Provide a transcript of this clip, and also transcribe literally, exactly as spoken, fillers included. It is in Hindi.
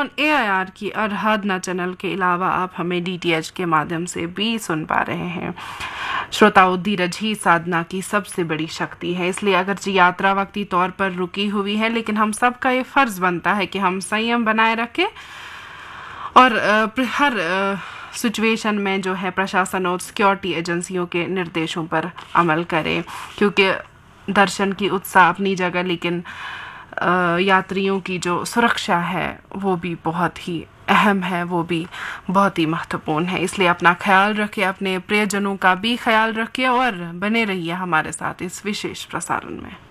ऑन ए आई आर की आराधना चैनल के अलावा आप हमें डी टी एच के माध्यम से भी सुन पा रहे हैं। श्रोताओं, धीरज ही साधना की सबसे बड़ी शक्ति है, इसलिए अगर जी यात्रा वक्ती तौर पर रुकी हुई है, लेकिन हम सबका ये फर्ज बनता है कि हम संयम बनाए रखें और हर सिचुएशन में जो है प्रशासन और सिक्योरिटी एजेंसियों के निर्देशों पर अमल करें, क्योंकि दर्शन की उत्साह अपनी जगह, लेकिन यात्रियों की जो सुरक्षा है वो भी बहुत ही अहम है, वो भी बहुत ही महत्वपूर्ण है। इसलिए अपना ख्याल रखिए, अपने प्रियजनों का भी ख्याल रखिए और बने रहिए हमारे साथ इस विशेष प्रसारण में।